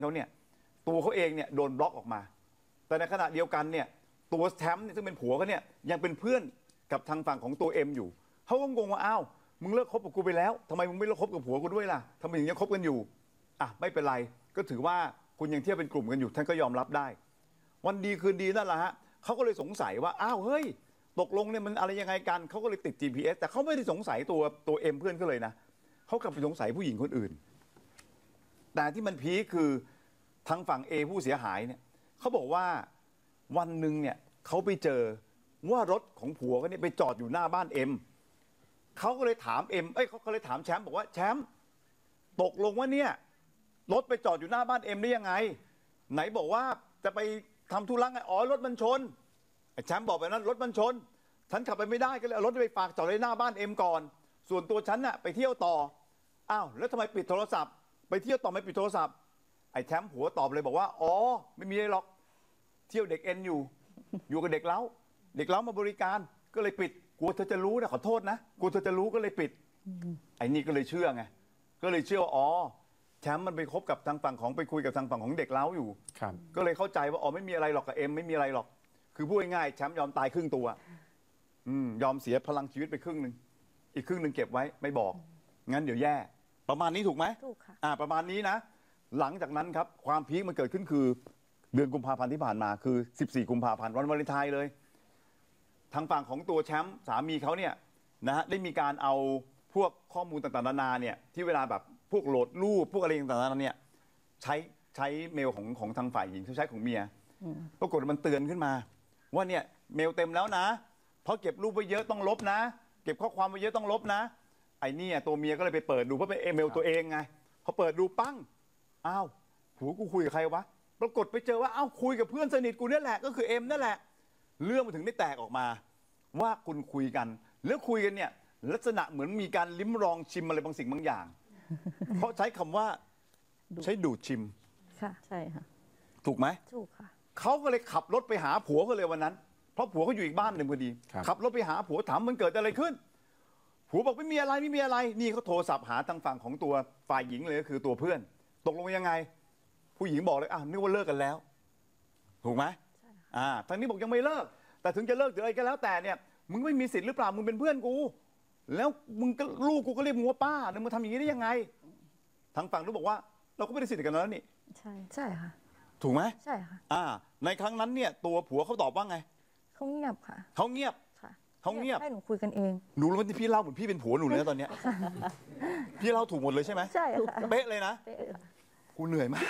แล้วเนี่ยตัวเขาเองเนี่ยโดนบล็อกออกมาแต่ในขณะเดียวกันเนี่ยตัวแชมป์ซึ่งเป็นผัวเขาเนี่ยยังเป็นเพื่อนกับทางฝั่งของตัวเอ็มอยู่เขาก็งงว่าอ้าวมึงเลิกคบกับกูไปแล้วทำไมมึงไม่เลิกคบกับผัวกูด้วยล่ะทำไมถึงยังคบกันอยู่อ่ะไม่เป็นไรก็ถือว่าคุณยังเที่ยวเป็นกลุ่มกันอยู่ท่านก็ยอมรับได้วันดีคืนดีนั่นแหละฮะเขาก็เลยสงสัยว่าอ้าวเฮ้ยตกลงเนี่ยมันอะไรยังไงกันเขาก็เลยติด GPS แต่เขาไม่ได้สงสัยตัวเอ็มเพื่อนเขาเลยนะเขากลับไปสงสัยผู้หญิงคนอื่นแต่ที่มันพีคคือทางฝั่ง A ผู้เสียหายเนี่ยเขาบอกว่าวันหนึ่งเนี่ยเขาไปเจอว่ารถของผัวเขาเนี่ยไปจอดอยู่หน้าบ้านเอ็มเขาก็เลยถามเอ็มเขาเลยถามแชมป์บอกว่าแชมป์ตกลงว่าเนี่ยรถไปจอดอยู่หน้าบ้านเอ็มได้ยังไงไหนบอกว่าจะไปทำธุระไงอ๋อรถมันชนไอ้แชมป์บอกแบบนั้นรถมันชนฉันขับไปไม่ได้ก็เลยเอารถไปฝากจอดไว้หน้าบ้านเอ็มก่อนส่วนตัวฉันน่ะไปเที่ยวต่ออ้าวแล้วทำไมปิดโทรศัพท์ไปเที่ยวต่อไม่ปิดโทรศัพท์ไอ้แชมป์ผัวตอบเลยบอกว่าอ๋อไม่มีอะไรหรอกเที่ยวเด็กเอ็นอยู่กับเด็กเล้ามาบริการก็เลยปิดกลัวเธอจะรู้นะขอโทษนะกลัวเธอจะรู้ก็เลยปิดไอ้นี่ก็เลยเชื่อไงก็เลยเชื่อว่าอ๋อแชมป์มันไปคบกับทางฝั่งของไปคุยกับทางฝั่งของเด็กเล้าอยู่ก็เลยเข้าใจว่าอ๋อไม่มีอะไรหรอกกับเอ็มไม่มีอะไรหรอกคือพูดง่ายๆแชมป์ยอมตายครึ่งตัวยอมเสียพลังชีวิตไปครึ่งนึงอีกครึ่งนึงเก็บไว้ไม่บอกงั้นเดี๋ยวแย่ประมาณนี้ถูกไหมถูกค่ะประมาณนี้นะหลังจากนั้นครับความพีคมันเกิดขึ้นคือเดือนกุมภาพันธ์ที่ผ่านมาคือ14กุมภาพันธ์วันวาเลนไทน์เลยทางฝั่งของตัวแชมป์สามีเขาเนี่ยนะฮะได้มีการเอาพวกข้อมูลต่างๆนานาเนี่ยที่เวลาแบบพวกโหลดรูปพวกอะไรต่างๆนานาเนี่ยใช้เมลของทางฝ่ายหญิงใช้ของเมียปรากฏมันเตือนขึ้นมาว่าเนี่ยเมลเต็มแล้วนะเพราะเก็บรูปไว้เยอะต้องลบนะเก็บข้อความไว้เยอะต้องลบนะไอ้นี่ตัวเมียก็เลยไปเปิดดูเพราะเป็นเมลตัวเองไงพอเปิดดูปั้งอ้าวผัวกูคุยกับใครวะปรากฏไปเจอว่าอ้าวคุยกับเพื่อนสนิทกูนี่แหละก็คือเอ็มนั่นแหละเรื่องมันถึงได้แตกออกมาว่าคุณคุยกันแล้วคุยกันเนี่ยลักษณะเหมือนมีการลิ้มลองชิมอะไรบางสิ่งบางอย่าง เพราะใช้คำว่าใช้ดูดชิมค่ะใช่ค่ะถูกไหมถูกค่ะเขาก็เลยขับรถไปหาผัวเขาเลยวันนั้นเพราะผัวเขาอยู่อีกบ้านหนึ่งพอดีขับรถไปหาผัวถามมันเกิดอะไรขึ้นผัวบอกไม่มีอะไรนี่เขาโทรศัพท์หาทางฝั่งของตัวฝ่ายหญิงเลยก็คือตัวเพื่อนตกลงยังไงผู้หญิงบอกเลยนึกว่าเลิกกันแล้วถูกไหมทางนี้บอกยังไม่เลิกแต่ถึงจะเลิกหรืออะไรก็แล้วแต่เนี่ยมึงไม่มีสิทธิ์หรือเปล่ามึงเป็นเพื่อนกูแล้วมึงก็ลูกกูก็เรียกมึงว่าป้าเนี่ยมึงทำอย่างนี้ได้ยังไงทางฝั่งนู้นบอกว่าเราก็ไม่ได้สิทธิ์กันแล้วนี่ใช่ค่ะถูกไหมใช่ค่ะในครั้งนั้นเนี่ยตัวผัวเขาตอบว่าไงเขาเงียบค่ะเขาเงียบค่ะเขาเงียบให้หนูคุยกันเองหนูรู้ว่าที่พี่เล่าเหมือนพี่เป็นผัวหนูเลยนะตอนเนี้ยพี่เล่าถูกหมดเลยใช่ไหมใช่ค่ะเป๊ะเลยนะกูเหนื่อยมาก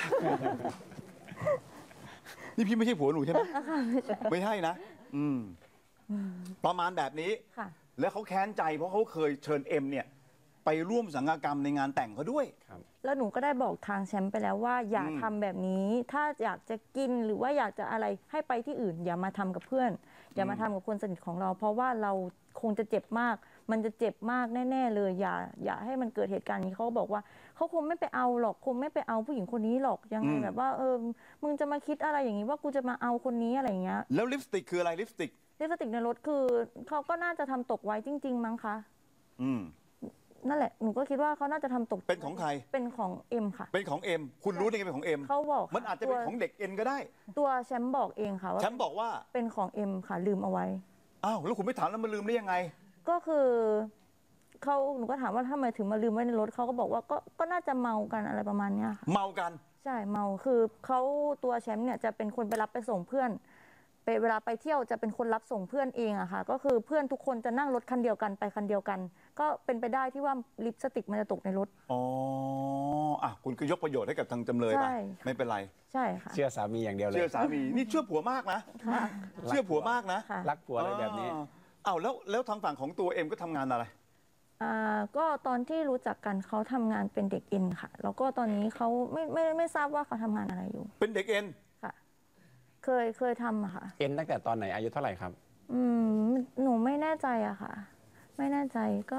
นี่พี่ไม่ใช่ผัวหนูใช่ไหมไม่ใช่นะประมาณแบบนี้แล้วเขาแค้นใจเพราะเขาเคยเชิญเอ็มเนี่ยไปร่วมสังฆกรรมในงานแต่งเขาด้วยแล้วหนูก็ได้บอกทางแชมป์ไปแล้วว่าอย่าทำแบบนี้ถ้าอยากจะกินหรือว่าอยากจะอะไรให้ไปที่อื่นอย่ามาทำกับเพื่อนอย่ามาทำกับคนสนิทของเราเพราะว่าเราคงจะเจ็บมากมันจะเจ็บมากแน่ๆเลยอย่าให้มันเกิดเหตุการณ์นี้เขาบอกว่าเขาคงไม่ไปเอาหรอกคงไม่ไปเอาผู้หญิงคนนี้หรอกยังไงแบบว่ามึงจะมาคิดอะไรอย่างนี้ว่ากูจะมาเอาคนนี้อะไรอย่างเงี้ยแล้วลิปสติกคืออะไรลิปสติกในรถคือเขาก็น่าจะทำตกไว้จริงๆมั้งคะนั่นแหละหนูก็คิดว่าเขาน่าจะทำตกเป็นของใครเป็นของเอ็มค่ะเป็นของเอ็มคุณรู้ได้ไงเป็นของเอ็มเขาบอกมันอาจจะเป็นของเด็กเอ็นก็ได้ตัวแชมป์บอกเองค่ะว่าแชมป์บอกว่าเป็นของเอ็มค่ะลืมเอาไว้อ้าวแล้วคุณไม่ถามแล้วมันลืมได้ยังไงก็คือหนูก็ถามว่าทำไมถึงมาลืมไว้ในรถเขาก็บอกว่าก็น่าจะเมากันอะไรประมาณเนี้ยเมากันใช่เมาคือเขาตัวแชมป์เนี่ยจะเป็นคนไปรับไปส่งเพื่อนเวลาไปเที่ยวจะเป็นคนรับส่งเพื่อนเองอะค่ะก็คือเพื่อนทุกคนจะนั่งรถคันเดียวกันไปคันเดียวกันก็เป็นไปได้ที่ว่าลิปสติกมันจะตกในรถคุณก็ยกประโยชน์ให้กับทางจำเลยไปไม่เป็นไรใช่ค่ะเชื่อสามีอย่างเดียวเลยเชื่อสามีนี่เชื่อผัวมากนะเชื่อผัวมากนะรักผัวอะไรแบบนี้แล้วทางฝั่งของตัวเอ็มก็ทำงานอะไรก็ตอนที่รู้จักกันเขาทำงานเป็นเด็กเอ็นค่ะแล้วก็ตอนนี้เขาไม่ทราบว่าเขาทำงานอะไรอยู่เป็นเด็กเอ็นค่ะเคยทำอะค่ะเอ็นตั้งแต่ตอนไหนอายุเท่าไหร่ครับหนูไม่แน่ใจอะค่ะไม่แน่ใจก็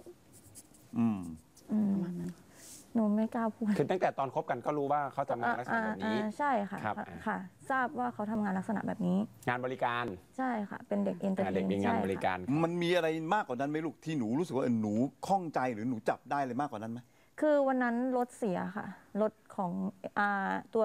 หนูไม่กล้าพูดคือตั้งแต่ตอนคบกันก็รู้ว่าเขาทำงานลักษณะแบบนี้ใช่ค่ะค่ะทราบว่าเขาทำงานลักษณะแบบนี้งานบริการใช่ค่ะเป็นเด็กเอ็นเตอร์เทนงานบริการมันมีอะไรมากกว่านั้นไหมลูกที่หนูรู้สึกว่าหนูข้องใจหรือหนูจับได้เลยมากกว่านั้นไหมคือวันนั้นรถเสียค่ะรถของตัว